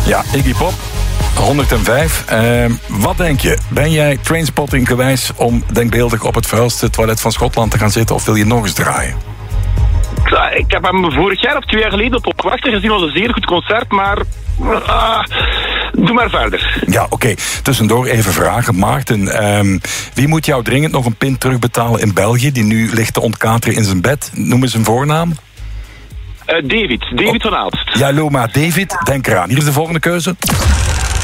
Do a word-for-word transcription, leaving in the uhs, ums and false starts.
Ja, Iggy Pop. honderdvijf. Uh, wat denk je? Ben jij Trainspotting gewijs om denkbeeldig op het vuilste toilet van Schotland te gaan zitten, of wil je nog eens draaien? Ik heb hem vorig jaar of twee jaar geleden op Wachter gezien. Dat was een zeer goed concert, maar... Uh, doe maar verder. Ja, oké. Okay. Tussendoor even vragen. Maarten, um, wie moet jou dringend nog een pint terugbetalen in België, die nu ligt te ontkateren in zijn bed? Noem eens een voornaam. Uh, David. David oh. van Aalst. Ja, Loma. David, denk eraan. Hier is de volgende keuze.